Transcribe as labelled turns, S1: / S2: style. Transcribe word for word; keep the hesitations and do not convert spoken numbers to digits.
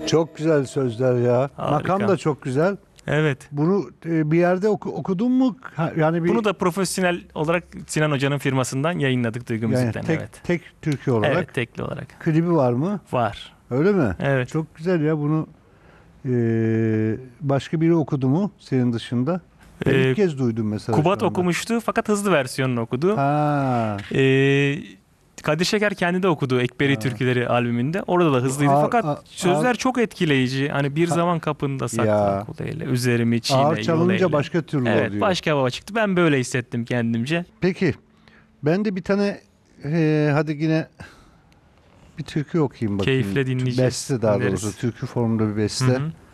S1: Çok güzel sözler ya.
S2: Harika.
S1: Makam da çok güzel.
S2: Evet.
S1: Bunu e, bir yerde oku- okudun mu? Ha, yani bir
S2: Bunu da profesyonel olarak Sinan Hoca'nın firmasından yayınladık Duygu
S1: yani
S2: Müzik'ten.
S1: tek
S2: Evet.
S1: tek türkü olarak.
S2: Evet, tekli olarak.
S1: Klibi var mı?
S2: Var.
S1: Öyle mi?
S2: Evet.
S1: Çok güzel ya bunu e, başka biri okudu mu senin dışında? Ben
S2: Ee,
S1: ilk kez duydum mesela şu
S2: Kubat
S1: anda.
S2: okumuştu fakat hızlı versiyonunu okudu.
S1: Ha.
S2: Ee, Kadir Şeker kendi de okudu Ekberi
S1: Ha.
S2: Türküleri albümünde. Orada da hızlıydı
S1: Ağır-
S2: fakat
S1: a-
S2: sözler
S1: ağır-
S2: çok etkileyici. Hani bir
S1: Ha-
S2: zaman kapında
S1: Ya.
S2: saklan kul eyle, üzerimi çiğne
S1: Ağır
S2: yol
S1: çalınınca
S2: eyle.
S1: başka türlü
S2: Evet,
S1: oluyor.
S2: başka hava çıktı. Ben böyle hissettim kendimce.
S1: Peki ben de bir tane e, hadi yine bir türkü okuyayım bakayım.
S2: Keyifle dinleyeceğiz,
S1: Beste daha
S2: dinleriz.
S1: doğrusu türkü formunda bir beste.
S2: Hı hı.